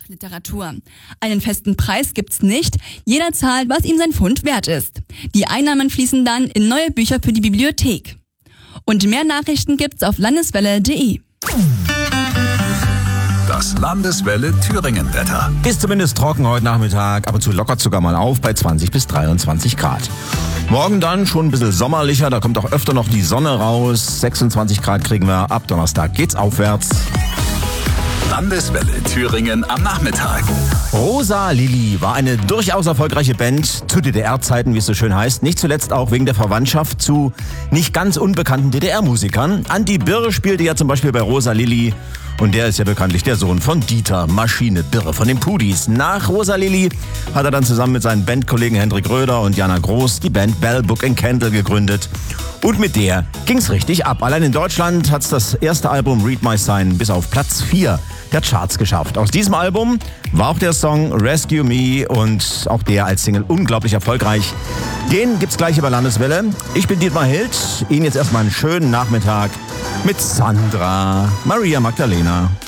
Fachliteratur. Einen festen Preis gibt's nicht. Jeder zahlt, was ihm sein Pfund wert ist. Die Einnahmen fließen dann in neue Bücher für die Bibliothek. Und mehr Nachrichten gibt's auf landeswelle.de. Das Landeswelle Thüringen-Wetter. Ist zumindest trocken heute Nachmittag, ab und zu lockert sogar mal auf bei 20 bis 23 Grad. Morgen dann schon ein bisschen sommerlicher, da kommt auch öfter noch die Sonne raus. 26 Grad kriegen wir, ab Donnerstag geht's aufwärts. Landeswelle Thüringen am Nachmittag. Rosa Lili war eine durchaus erfolgreiche Band zu DDR-Zeiten, wie es so schön heißt. Nicht zuletzt auch wegen der Verwandtschaft zu nicht ganz unbekannten DDR-Musikern. Andi Birre spielte ja zum Beispiel bei Rosa Lili. Und der ist ja bekanntlich der Sohn von Dieter Maschine Birre von den Pudis. Nach Rosa Lili hat er dann zusammen mit seinen Bandkollegen Hendrik Röder und Jana Groß die Band Bell, Book & Candle gegründet. Und mit der ging's richtig ab. Allein in Deutschland hat's das erste Album Read My Sign bis auf Platz 4 der Charts geschafft. Aus diesem Album war auch der Song Rescue Me und auch der als Single unglaublich erfolgreich. Den gibt's gleich über Landeswelle. Ich bin Dietmar Hild. Ihnen jetzt erstmal einen schönen Nachmittag mit Sandra Maria Magdalena.